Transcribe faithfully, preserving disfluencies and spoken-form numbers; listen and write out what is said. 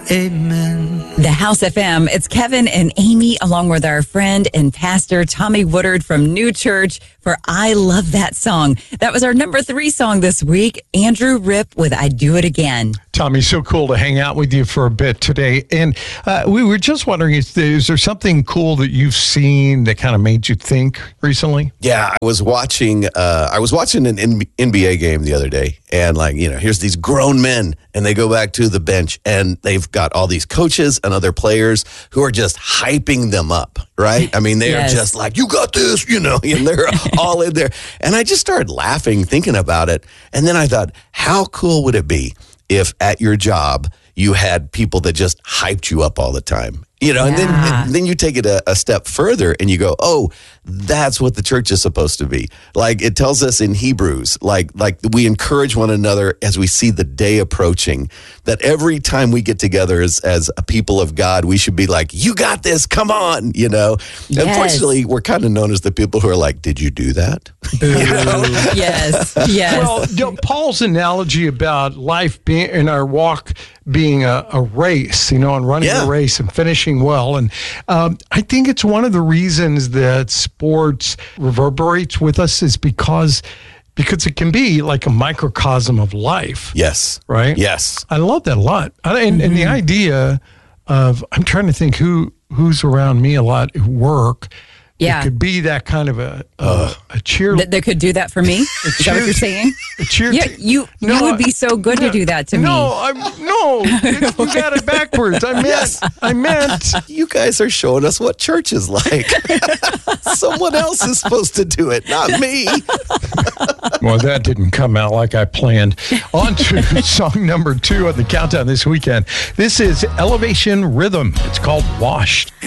Amen. The House F M. It's Kevin and Amy, along with our friend and pastor Tommy Woodard from New Church for I Love That Song. That was our number three song this week. Andrew Ripp with I Do It Again. Tommy, so cool to hang out with you for a bit today. And uh, we were just wondering, is there, is there something cool that you've seen that kind of made you think recently? Yeah, I was watching. Uh, I was watching an N B A game the other day, and like you know, here's these grown men, and they go back to the bench, and they've got all these coaches and other players who are just hyping them up, right? I mean, they're Yes. just like, "You got this," you know, and they're all in there. And I just started laughing, thinking about it, and then I thought, how cool would it be if at your job you had people that just hyped you up all the time? You know, and then Yeah. and then you take it a, a step further and you go, oh, that's what the church is supposed to be. Like it tells us in Hebrews, like like we encourage one another as we see the day approaching, that every time we get together as, as a people of God, we should be like, you got this, come on, you know. Yes. Unfortunately, we're kind of known as the people who are like, did you do that? Yes, yes. Well, you know, Paul's analogy about life being in our walk being a, a race, you know, and running Yeah. a race and finishing well. And um, I think it's one of the reasons that sports reverberates with us is because because it can be like a microcosm of life. Yes. Right? Yes. I love that a lot. I- And, and the idea of, I'm trying to think who who's around me a lot at work. Yeah. It could be that kind of a, a, a cheer. That they could do that for me? Is that what you're saying? a cheer Yeah, te- you you would be so good to do that to me. No, I'm no. It's, you got it backwards. I meant. I meant. You guys are showing us what church is like. Someone else is supposed to do it, not me. Well, that didn't come out like I planned. On to song number two on the countdown this weekend. This is Elevation Rhythm. It's called Washed.